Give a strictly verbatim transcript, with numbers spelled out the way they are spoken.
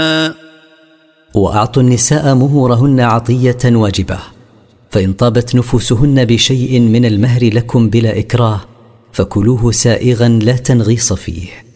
وأعطوا النساء مهورهن عطية واجبة، فإن طابت نفوسهن بشيء من المهر لكم بلا إكراه فكلوه سائغا لا تنغيص فيه.